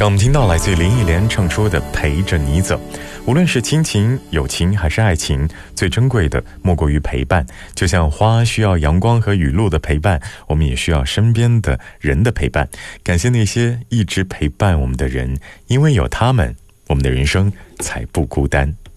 刚我们听到来自于林忆莲唱出的陪着你走。无论是亲情、友情还是爱情，最珍贵的莫过于陪伴。就像花需要阳光和雨露的陪伴，我们也需要身边的人的陪伴。感谢那些一直陪伴我们的人，因为有他们，我们的人生才不孤单。